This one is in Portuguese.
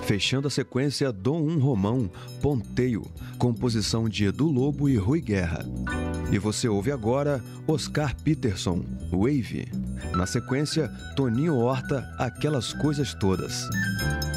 Fechando a sequência, Dom Romão, Ponteio, composição de Edu Lobo e Rui Guerra. E você ouve agora Oscar Peterson, Wave. Na sequência, Toninho Horta, Aquelas Coisas Todas.